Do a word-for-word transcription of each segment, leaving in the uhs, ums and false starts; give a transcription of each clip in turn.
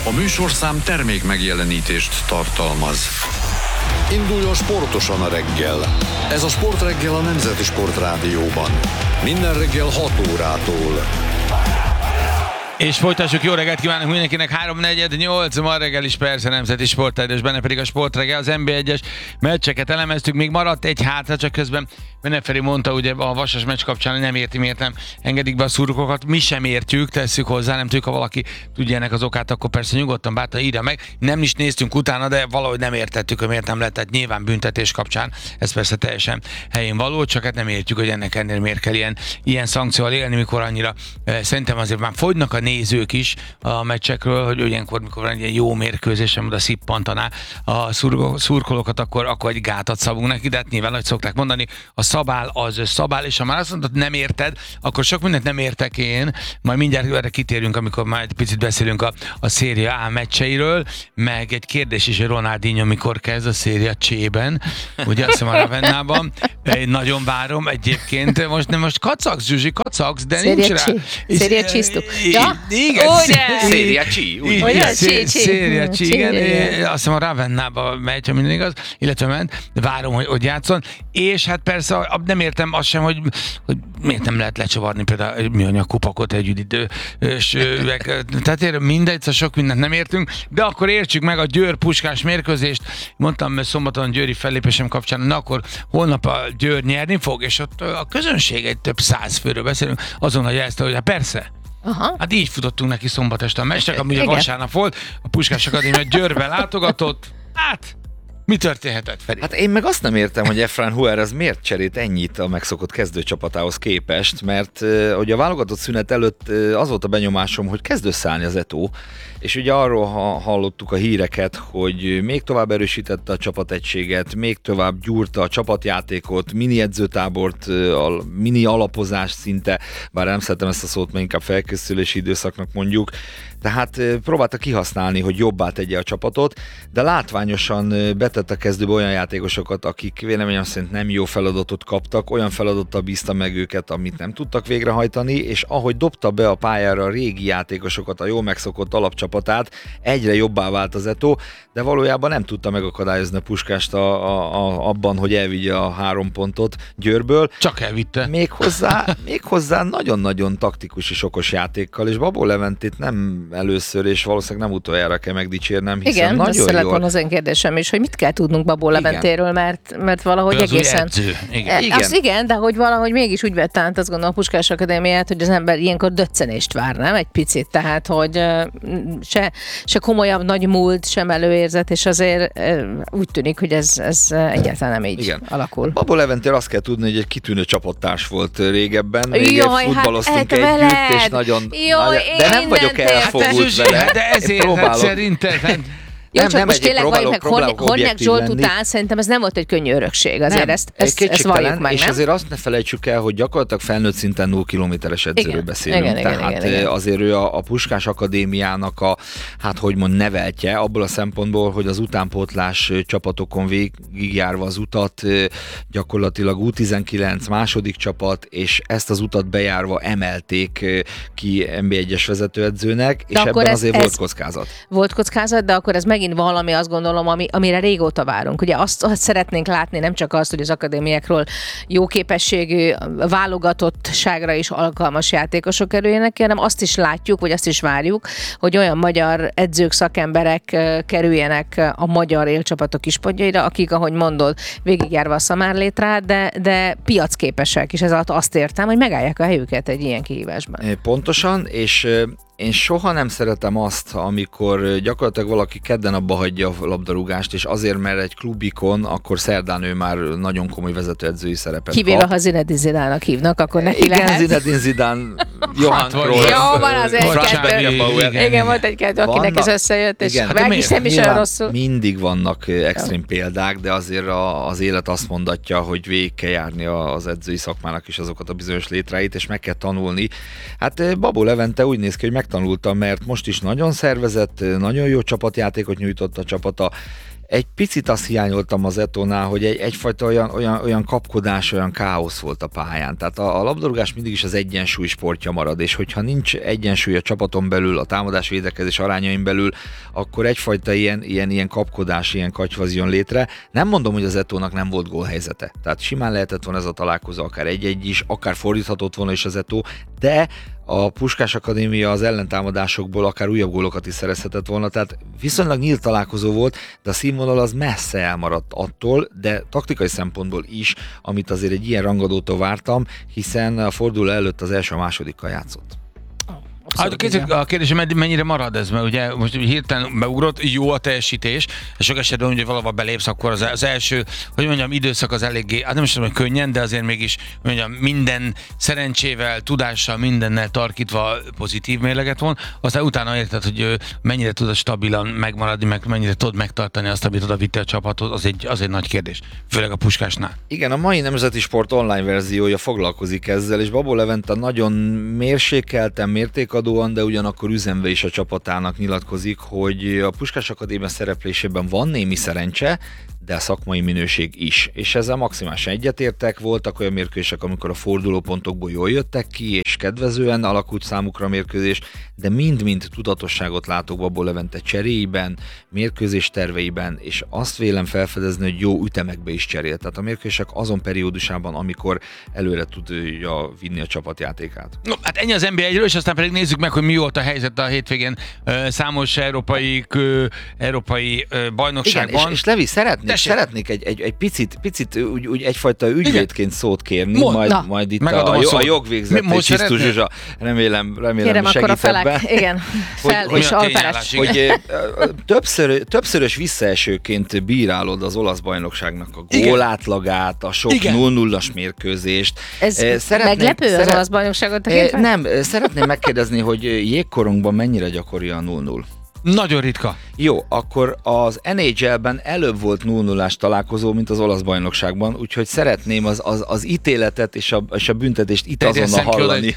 A műsorszám termék megjelenítést tartalmaz. Induljon sportosan a reggel. Ez a Sportreggel a Nemzeti Sportrádióban. Minden reggel hat órától. És folytassuk, jó reggelt kívánok mindenkinek, három negyven nyolc, ma reggel is persze Nemzeti Sportrádió, és benne pedig a Sportreggel, az en bé egyes meccseket elemeztük, még maradt egy hátra, csak közben Beneferi mondta ugye a Vasas meccs kapcsán, hogy nem érti, miért nem engedik be a szurkolókat, mi sem értjük, tesszük hozzá, nem tudjuk, ha valaki tudja ennek az okát, akkor persze nyugodtan bátran írja meg, nem is néztünk utána, de valahogy nem értettük, hogy miért nem lett, tehát nyilván büntetés kapcsán, ez persze teljesen helyén való, csak hát nem értjük, hogy ennek ennél miért kell ilyen, ilyen szankcióval élni, mikor annyira eh, szerintem azért már fogynak a nézők is a meccsekről, hogy ilyenkor, mikor van egy ilyen jó mérkőzés, oda szippantaná a szurkolókat, akkor, akkor egy gátat szabunk neki, de hát nyilván, hogy szokták mondani, a szabál az szabál, és ha már azt mondod, nem érted, akkor sok mindent nem értek én, majd mindjárt erre kitérünk, amikor már egy picit beszélünk a, a Széria A meccseiről, meg egy kérdés is, hogy Ronaldinho mikor kezd a Széria C-ben, ugye azt hiszem a Ravennában, én nagyon várom egyébként, most nem most kacagsz, Zsuzsi, kacagsz, de Széria nincs rá. Széria Csisztuk. Ja? Igen, Széria Csi. Széria Csi, igen. Azt hiszem a Ravennában megy, ha minden igaz, illetve ment, várom, hogy, hogy játszon, és hát persze nem értem azt sem, hogy, hogy miért nem lehet lecsavarni például egy műanyag kupakot egy üdítős üveg. Tehát ér, mindegy, szóval sok mindent nem értünk, de akkor értsük meg a Győr-Puskás mérkőzést. Mondtam szombaton győri fellépésem kapcsán, na akkor holnap a Győr nyerni fog, és ott a közönség egy több száz főről beszélünk, azonnal jelezte, hogy hát persze. Aha. Hát így futottunk neki szombat este a meccsnek, ami ugye vasárnap volt, a Puskás Akadémia Győrbe látogatott, hát mi történhetett, Feri? Hát én meg azt nem értem, hogy Efrain Huer az miért cserélt ennyit a megszokott kezdőcsapatához képest, mert hogy a válogatott szünet előtt az volt a benyomásom, hogy kezd összeállni az Eto'o, és ugye arról ha hallottuk a híreket, hogy még tovább erősítette a csapategységet, még tovább gyúrta a csapatjátékot, mini edzőtábort, a mini alapozás szinte, bár nem szeretem ezt a szót, mert inkább felkészülési időszaknak mondjuk, tehát próbálta kihasználni, hogy jobbá tegye a csapatot, de látványosan betett a kezdőbe olyan játékosokat, akik véleményem szerint nem jó feladatot kaptak, olyan feladattal bízta meg őket, amit nem tudtak végrehajtani, és ahogy dobta be a pályára a régi játékosokat, a jól megszokott alapcsapatát, egyre jobbá vált az Eto'o, de valójában nem tudta megakadályozni a Puskást a, a, a, abban, hogy elvigye a három pontot Győrből. Csak elvitte. Méghozzá, méghozzá nagyon-nagyon taktikus és okos játékkal, és Babó Leventét nem először, és valószínűleg nem utoljára kell megdicsérnem, hiszen igen, nagyon jól... Igen, ez az én kérdésem is, hogy mit kell tudnunk Babó Leventéről, mert, mert valahogy az egészen... Igen. Igen. Az igen, de hogy valahogy mégis úgy vett át, azt gondolom a Puskás Akadémiát, hogy az ember ilyenkor döccenést vár, nem? Egy picit, tehát, hogy se, se komolyabb nagy múlt, sem előérzet, és azért úgy tűnik, hogy ez, ez egyáltalán nem így igen. alakul. Babó Leventéről azt kell tudni, hogy egy kitűnő csapattárs volt régebben, még Jaj, futballoztunk hát együtt, veled. és nagyon... Jó, nagyon de nem vagyok elfogult vele. De ezért hát szerintem... Jó, nem, csak nem, most tényleg próbálok, meg próbálok Hornyák Zsolt lenni. után szerintem ez nem volt egy könnyű örökség. Azért nem, ezt, ezt, ezt valljuk meg, és nem? azért azt ne felejtsük el, hogy gyakorlatilag felnőtt szinten nulla kilométeres edzőről igen, beszélünk. igen, Tehát igen, igen, azért ő a, a Puskás Akadémiának a, hát hogy mond, neveltje, abból a szempontból, hogy az utánpótlás csapatokon végigjárva az utat, gyakorlatilag U tizenkilenc második csapat, és ezt az utat bejárva emelték ki en bé egyes vezetőedzőnek, és ebben ez, azért ez volt kockázat. Volt kockázat, de akkor ez megint valami, azt gondolom, ami, amire régóta várunk. Ugye azt, azt szeretnénk látni, nem csak azt, hogy az akadémiákról jó képességű, válogatottságra is alkalmas játékosok kerüljenek ki, hanem azt is látjuk, vagy azt is várjuk, hogy olyan magyar edzők, szakemberek kerüljenek a magyar élcsapatok kispadjaira, akik, ahogy mondod, végigjárva a szamárlétrát, de, de piacképesek, és ez alatt azt értem, hogy megállják a helyüket egy ilyen kihívásban. Pontosan, és én soha nem szeretem azt, amikor gyakorlatilag valaki kedden abba hagyja a labdarúgást, és azért, mert egy klubikon, akkor szerdán ő már nagyon komoly vezetőedzői szerepet Kivéve, kap. ha Zinedine Zidane-nak hívnak, akkor neki igen, lehet. Zinedine Zidane, Johan Cruyff. Jó, van az egy-kettő. Igen, igen, volt egy-kettő, akinek ez összejött, és igen, meg is nem is olyan rosszul. Mindig vannak extrém példák, de azért a, az élet azt mondatja, hogy végig kell járni az edzői szakmának is azokat a bizonyos létráit, és meg kell tanulni. Hát Babó Levente úgy néz ki, hogy megtanulta, mert most is nagyon szervezett, nagyon jó csapatjátékot nyújtott a csapata, egy picit azt hiányoltam az Etónál, hogy egy, egyfajta olyan, olyan, olyan kapkodás, olyan káosz volt a pályán. Tehát a, a labdarúgás mindig is az egyensúly sportja marad, és hogyha nincs egyensúly a csapaton belül, a támadás-védekezés arányain belül, akkor egyfajta ilyen, ilyen, ilyen kapkodás, ilyen katyvaz jön létre. Nem mondom, hogy az Etónak nem volt gólhelyzete. Tehát simán lehetett volna ez a találkozó, akár egy-egy is, akár fordíthatott volna is az Etó, de a Puskás Akadémia az ellentámadásokból akár újabb gólokat is szerezhetett volna, tehát viszonylag nyílt találkozó volt, de a színvonal az messze elmaradt attól, de taktikai szempontból is, amit azért egy ilyen rangadótól vártam, hiszen a forduló előtt az első a másodikkal játszott. Hát a kérdés, mennyire marad ez, mert ugye most hirtelen beugrott, jó a teljesítés, és sok esetben, hogy valahol belépsz, akkor az, az első, hogy mondjam, időszak az eléggé, hát nem is tudom, hogy könnyen, de azért mégis, mondjam, minden szerencsével, tudással, mindennel tarkítva pozitív mérleget von, aztán utána érted, hogy mennyire tudod stabilan megmaradni, meg mennyire tudod megtartani azt, amit oda vitte a csapatot, az egy, az egy nagy kérdés, főleg a Puskásnál. Igen, a mai Nemzeti Sport online verziója foglalkozik ezzel, és Babó Levente nagyon mérsékelten, mérték adóan, de ugyanakkor üzenve is a csapatának nyilatkozik, hogy a Puskás Akadémia szereplésében van némi szerencse, de a szakmai minőség is. És ezzel maximálisan egyetértek, voltak olyan mérkőzések, amikor a fordulópontokból jól jöttek ki, és kedvezően alakult számukra a mérkőzés, de mind-mind tudatosságot látok Babó Levente cseréiben, mérkőzés terveiben, és azt vélem felfedezni, hogy jó ütemekbe is cserél. Tehát a mérkőzések azon periódusában, amikor előre tudja vinni a csapatjátékát. No, hát ennyi az en bé egyről, és aztán pedig nézzük meg, hogy mi volt a helyzet a hétvégén számos európai, európai bajnokságban. Igen, és, és Levi, szeretnék, szeretnék egy, egy, egy picit, picit úgy, úgy egyfajta ügyvédként szót kérni, Mond, majd, majd itt a, a, a jogvégzett Csisztus Zsuzsa, remélem, remélem segít ebben. Igen, fel hogy, és alperes. Hogy többször, többszörös visszaesőként bírálod az olasz bajnokságnak a gólátlagát, a sok nulla nullas mérkőzést. Ez Szeretnék, meglepő az szeret... olasz bajnokságot tekintve? Nem, szeretném megkérdezni, hogy jégkorunkban mennyire gyakori a nulla nulla? Nagyon ritka. Jó, akkor az en há el-ben előbb volt nulla nullás találkozó, mint az olasz bajnokságban, úgyhogy szeretném az, az, az ítéletet és a, és a büntetést itt azonnal hallani.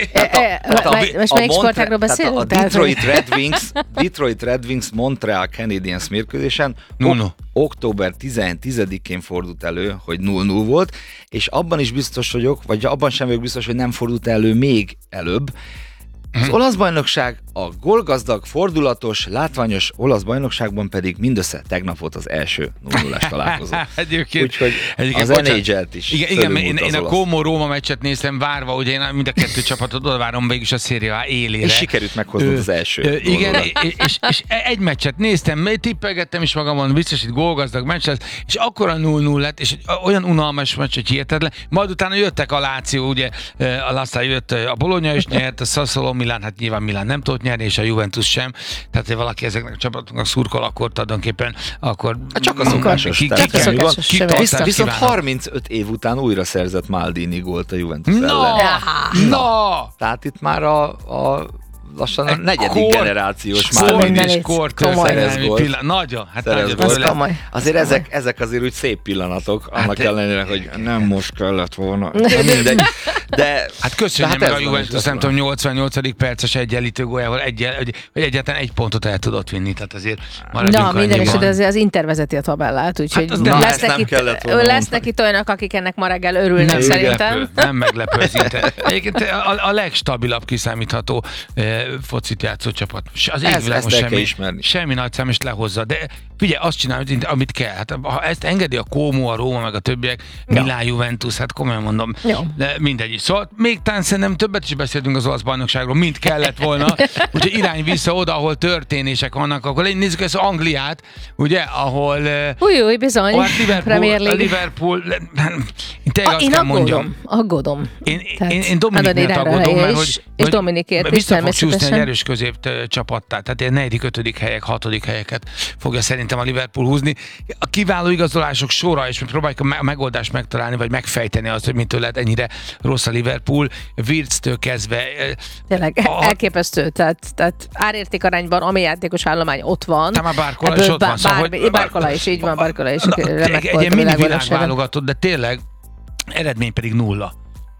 Most melyik sportágról beszélünk? A Detroit Red Wings, Detroit Red Wings Montreal Canadiens mérkőzésen ok- október tizedikén fordult elő, hogy nulla nulla volt, és abban is biztos vagyok, vagy abban sem vagyok biztos, hogy nem fordult elő még előbb. Az olasz bajnokság a gólgazdag, fordulatos, látványos olasz bajnokságban pedig mindössze tegnap volt az első nulla nullás találkozó. Úgyhogy az en há el-t is. Igen, igen én, én a Como-Róma meccset néztem várva, ugye én mind a kettő csapatot oda várom végülis a Serie A élére. És sikerült meghoznod az első. Ö, igen, és, és, és egy meccset néztem, tippelgettem is magamon, biztos itt gólgazdag meccs lesz, és akkor a nulla nulla lett, és olyan unalmas meccs, hogy hihetetlen. Majd utána jöttek a Láció, ugye, aztán jött a Bologna is nyert, a Sassuolo, Milán, hát nyilván Milán nem tudott nyerni, és a Juventus sem. Tehát, ha valaki ezeknek a csapatoknak szurkol, akkor tulajdonképpen akkor... Csak a szokásos. Viszont harmincöt év után újra szerzett Maldini gólt a Juventus no, ellen. No! Tehát itt már a, a lassan a negyedik kort, generációs Maldini és kort szerez gólt. Nagyon, hát nagyon. Azért ezek, ezek azért úgy szép pillanatok, annak hát ellenére, hogy nem most kellett volna. Mindegy. De, hát köszönjem meg a Juventus, nem tudom, nyolcvannyolcadik perces egyenlítő góljával egy, hogy egyáltalán egy pontot el tudott vinni, tehát azért maradjunk annyiban. Na, minden esetben az Inter vezeti a tabellát, úgyhogy hát na, lesznek, itt, lesznek itt olyanok, akik ennek ma reggel örülnek nem szerintem. Meglepő, nem meglepő az Inter. Egyébként a, a legstabilabb kiszámítható eh, focit játszó csapat. Az égvilágon semmi, semmi nagy szám, és lehozza. De figyelj, azt csinálja, amit kell. Hát, ha ezt engedi a Como, a Róma, meg a többiek, ja. Milán, Juventus, hát komolyan mondom, ja. De mindegy. Szóval még talán szerintem többet is beszéltünk az olasz bajnokságról, mint kellett volna. Úgyhogy irány vissza oda, ahol történések vannak. Akkor nézzük ezt Angliát, ugye, ahol... Új, új, bizony. A Liverpool, a Liverpool én tényleg azt én kell aggódom, mondjam. Aggódom. Én, én, én Dominik miatt aggódom, mert hogy, és Dominikért is vissza fog csúszni egy erős közép csapattá. Tehát ilyen negyedik, ötödik helyek, hatodik helyeket fogja szerintem a Liverpool húzni. A kiváló igazolások sora, és próbáljuk a megoldást megtalálni, vagy megfejteni azt, hogy mitől lett ennyire rossz a Liverpool. Wirtz-től kezdve. Tényleg a... elképesztő. Tehát, tehát árérték arányban, ami játékos állomány ott van. Tehát már Barcola is ott van. Szóval, Barcola is, így van, Barcola is. Egy ilyen mini világválogatott, de tényleg eredmény pedig nulla.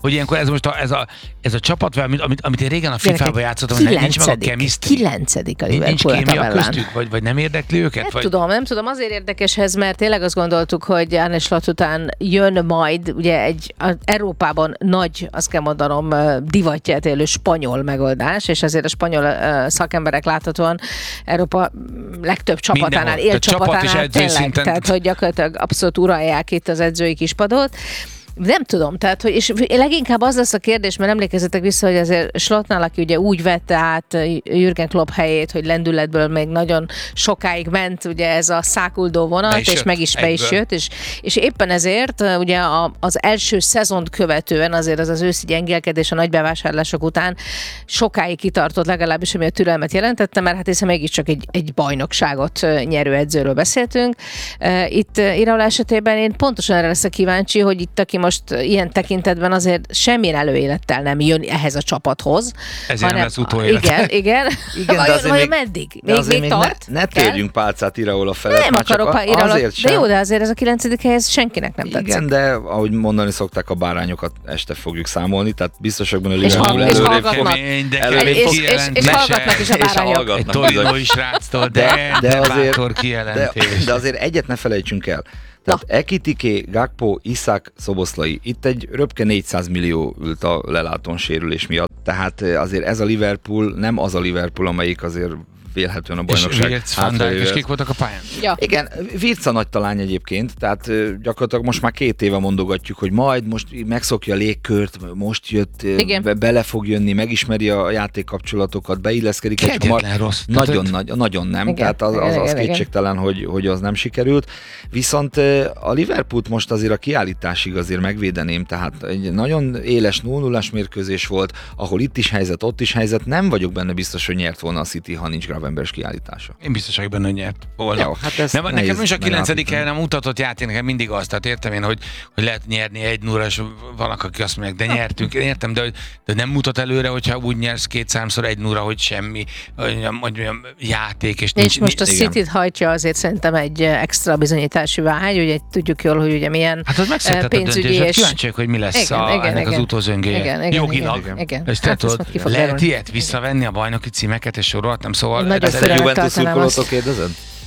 hogy ilyenkor ez most a, ez, a, ez a csapat, amit, amit, amit én régen a fifában játszottam, hogy nincs meg a chemistry. Kilencedik a Nincs Liverpool a kémia tabellán. köztük, vagy, vagy nem érdekli őket? Nem vagy? tudom, nem tudom, azért érdekes ez, mert tényleg azt gondoltuk, hogy Arne Slot után jön majd, ugye egy a Európában nagy, azt kell mondanom, divatját élő spanyol megoldás, és azért a spanyol uh, szakemberek láthatóan Európa legtöbb csapatánál, Mindenhol. élcsapatánál Csapat és tényleg, edzőszinten. tehát hogy gyakorlatilag abszolút uralják itt az edzői kispadot. Nem tudom, tehát, hogy, és leginkább az lesz a kérdés, mert emlékezzetek vissza, hogy azért Slottnál, aki ugye úgy vette át Jürgen Klopp helyét, hogy lendületből még nagyon sokáig ment ugye ez a szákuldó vonat, és jött meg is be is egyből. jött, és, és éppen ezért ugye a, az első szezont követően azért az az őszi gyengélkedés a nagy bevásárlások után sokáig kitartott, legalábbis ami a türelmet jelentette, mert hát hiszen mégiscsak egy, egy bajnokságot nyerő edzőről beszéltünk. Itt Iraola esetében én pontosan erre leszek kíváncsi, hogy itt, aki most ilyen tekintetben azért semmilyen előélettel nem jön ehhez a csapathoz. Ezért nem lesz utóélet. Igen, igen. Igen, de Vajon, azért vajon még- meddig? De Még, azért még még tart? ne, ne Kell? térjünk pálcát Iraola felett. Nem már csak akarok, a- ha Iraola, azért de sem. jó, de azért ez a kilencedik hely, ez senkinek nem tetszik. Igen, de ahogy mondani szokták, a bárányokat este fogjuk számolni, tehát biztos, hogy a És Liverpool hall- és előrébb hallgatnak. Kemény, de Előrébb kemény És- és- kijelentés. és Ne hallgatnak se. is a és bárányok. Egy hallgatnak bizony. torinói sráctól, de, De- de, de azért- bátor De, kijelentés. de azért egyet ne felejtsünk el. Tehát Ekitike, Gakpo, Isak, Szoboszlai. Itt egy röpke négyszáz millió ült a lelátón sérülés miatt. Tehát azért ez a Liverpool nem az a Liverpool, amelyik azért vélhetően a És bajnokság Wirtz, Van Dijk, és hátrajöhet. kik voltak a pályán? Ja. Igen, Wirtz a nagy talány egyébként, tehát ö, gyakorlatilag most már két éve mondogatjuk, hogy majd most megszokja a légkört, most jött, ö, Igen. be, bele fog jönni, megismeri a játékkapcsolatokat, beilleszkedik egy csomag. Kegyetlen rossz. Nagyon, Tehát, nagy, nagyon nem, Igen, tehát az, az, igen, az igen, igen. kétségtelen, hogy, hogy az nem sikerült. Viszont ö, a Liverpoolt most azért a kiállításig azért megvédeném, tehát egy nagyon éles nulla nullás mérkőzés volt, ahol itt is helyzet, ott is helyzet, nem vagyok benne biztos, hogy nyert volna a City, ha nincs Gravenberch kiállítása. Én biztos vagyok benne, hogy nyert volna. Jó, hát ezt nem, nehéz nekem is a kilencedik megállapítani. helyen mutatott játék, nekem mindig azt, tehát értem én, hogy, hogy lehet nyerni egy nulla, és vannak, akik azt mondják, de nyertünk, én értem, de, de nem mutat előre, hogyha úgy nyersz két-számszor egy nulla, hogy semmi, hogy mondjam, mondjam, játék, és, És nincs, most a nincs, City-t hajtja azért szerintem egy extra bizonyítási vágy, ugye tudjuk jól, hogy ugye milyen Hát az megszületett a pénzügyi döntés, hát és- kíváncsi vagyok, hogy mi lesz Igen, a, igen, ennek igen. az utolzőngéje. Igen, igen, Jogilag. igen, igen. És te Hát ezt tudod, majd ki fog lehet derülni. ilyet visszavenni a bajnoki címeket, és sorolhatnám, szóval... Nagyon ez- Ezt a Szeretem Juventus tartanám szurkolótól azt. kérdezed?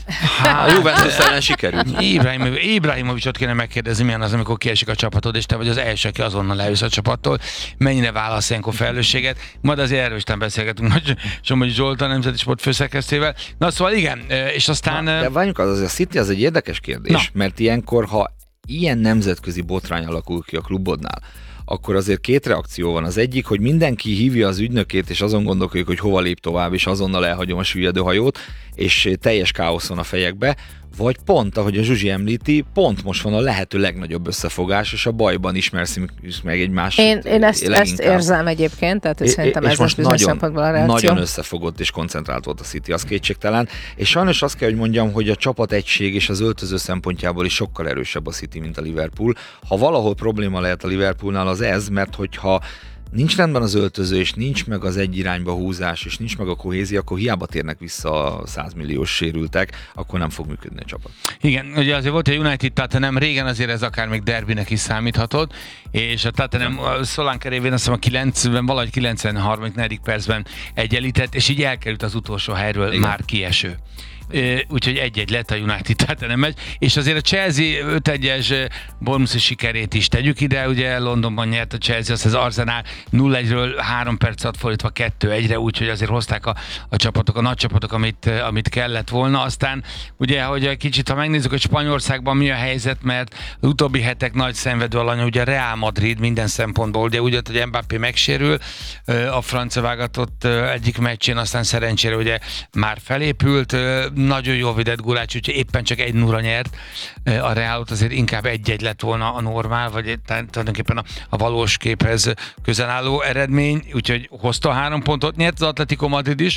A Juventus ellen sikerült. Ibrahim, Ibrahimovicsot kéne megkérdezni, milyen az, amikor kiesik a csapatod, és te vagy az első, aki azonnal leülsz a csapattól. Mennyire válasz ilyenkor felelősséget? Majd azért erről is beszélgetünk majd Somogyi Zsolt, a Nemzeti Sport főszerkesztővel. Na szóval igen, és aztán... De várjunk, az, az a City az egy érdekes kérdés, Na. mert ilyenkor, ha ilyen nemzetközi botrány alakul ki a klubodnál, akkor azért két reakció van. Az egyik, hogy mindenki hívja az ügynökét, és azon gondolkodik, hogy hova lép tovább, és azonnal elhagyom a süllyedő hajót, és teljes káosz van a fejekbe, vagy pont, ahogy a Zsuzsi említi, pont most van a lehető legnagyobb összefogás, és a bajban ismersz meg egymást. Én, én ezt, ezt leginkább. érzem egyébként, tehát É- szerintem és ez most most bizonyos nagyon, szempontból a reakció. nagyon összefogott és koncentrált volt a City, az kétségtelen. És sajnos azt kell, hogy mondjam, hogy a csapat egység és az öltöző szempontjából is sokkal erősebb a City, mint a Liverpool. Ha valahol probléma lehet a Liverpoolnál, az ez, mert hogyha nincs rendben az öltöző, és nincs meg az egy irányba húzás, és nincs meg a kohézió, akkor hiába térnek vissza a százmilliós sérültek, akkor nem fog működni a csapat. Igen, ugye azért volt a United Tottenham, régen azért ez akár még derbinek is számíthatott, és a Tottenham a Solanke révén azt hiszem a kilencven, valahogy kilencvenharmadik negyedik percben egyenlített, és így elkerült az utolsó helyről. Igen. Már kieső. Úgyhogy egy-egy lett a United Tottenham meccs, és azért a Chelsea öt egyes Bournemouth sikerét is tegyük ide, ugye Londonban nyert a Chelsea, azt az Arsenal nulla egyről három perc alatt fordítva kettő egyre, úgyhogy azért hozták a, a csapatok, a nagy csapatok, amit, amit kellett volna. Aztán ugye, hogy egy kicsit, ha megnézzük, hogy Spanyolországban mi a helyzet, mert az utóbbi hetek nagy szenvedő alanya, ugye Real Madrid minden szempontból, ugye úgy, hogy Mbappé megsérül, a francia válogatott egyik meccsén, aztán szerencsére ugye már felépült, nagyon jól védett Gulács, úgyhogy éppen csak egy nulla nyert a Realot, azért inkább egy-egy lett volna a normál, vagy tulajdonképpen a, a valós képhez közel álló eredmény, úgyhogy hozta a három pontot, nyert az Atletico Madrid is,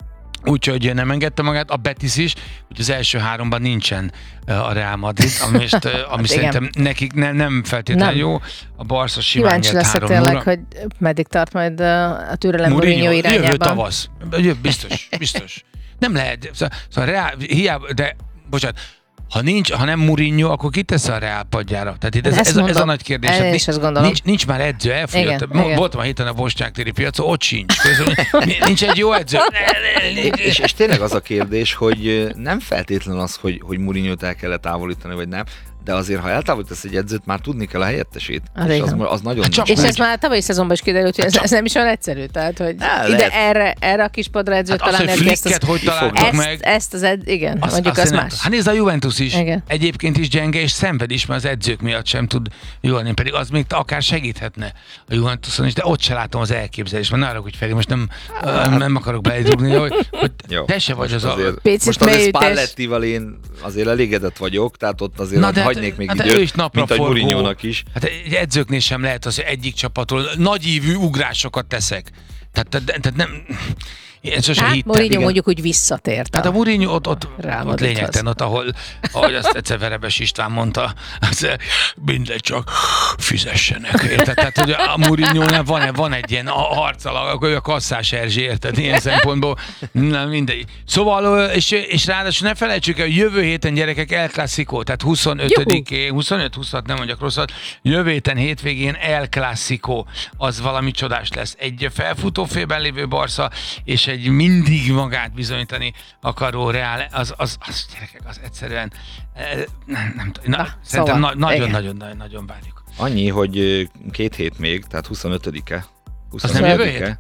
úgyhogy nem engedte magát, a Betis is, úgyhogy az első háromban nincsen a Real Madrid, ami, most, ami hát szerintem nekik nem, nem feltétlenül nem. jó. A Barca simán Kíváncsi nyert leszek három tényleg, hogy meddig tart majd a türelem Mourinho irányában. Jövő tavasz. Jövő, biztos, biztos. Nem lehet. Szóval, szóval Real, hiába, de bocsánat, Ha nincs, ha nem Mourinho, akkor ki tesz a Real padjára? Tehát itt ez, Ezt ez, a, ez a mondom. nagy kérdés. Én Hát is ni- azt gondolom. nincs, nincs már edző, elfogyott. Igen, Mo- igen. Voltam a héten a Bosnyák téri piacon, ott sincs. Közben, nincs egy jó edző. És, és tényleg az a kérdés, hogy nem feltétlen az, hogy, hogy Mourinho-t el kellett távolítani, vagy nem, de azért, ha eltávolítasz egy edzőt, már tudni kell a helyettesét. Az És igen. az, az nagyon Hát csak És úgy. ez már tavalyi szezonban is kiderült, hogy ez, ez nem is olyan egyszerű. Tehát, hogy Á, ide lehet. erre, erre a kispadra edzőt Hát azt, találni, hogy ezt, Flicket az, hogy találtak ezt, meg. ezt az ed, igen, Azt- mondjuk azt az én nem- más. Hát nézd, a Juventus is. Igen. Egyébként is gyenge, és szenved is, mert az edzők miatt sem tud jól lenni. Pedig az még akár segíthetne a Juventuson is, de ott se látom az elképzelést. Mert ne arra, hogy Feri, most nem, Hát- nem akarok beledugni, hogy, hogy Jó, te se vagy az a... azért, Picit most azért mélyütés. Spallettivel én azért elégedett vagyok, tehát ott azért Na, Na, de hát- hagynék még hát ő időt, is napra mint a forgó. Mourinho-nak is. Hát egy edzőknél sem lehet az, hogy egyik csapatról nagyívű ugrásokat teszek. Tehát, tehát, tehát nem... Én sose Hát hittem. Mourinho Igen. mondjuk úgy visszatért. Hát a Mourinho ott, ott, Real ott Madridhoz. lényegtelen, ott, ahol, ahogy azt egyszer Verebes István mondta, az, mindegy, csak fizessenek, érted? Tehát, hogy a Mourinho van, van egy ilyen harccal, a Kasszás Erzsé, érted? Ilyen szempontból, nem mindegy. Szóval, és, és ráadásul ne felejtsük el, jövő héten gyerekek El Clasico, tehát huszonötödikén, huszonöt huszonhat, nem mondjak rosszat, jövő héten hétvégén El Clasico, az valami csodás lesz. Egy felfutófélben lévő Barca, és egy mindig magát bizonyítani akaró Real, az, az, az gyerekek, az egyszerűen eh, nem, nem tudom, na, Na, szerintem szóval, na, nagyon, igen. nagyon, nagyon, nagyon várjuk. Annyi, hogy ö, két hét még, tehát huszonötödike. Az nem jövő huszonötödike. hét?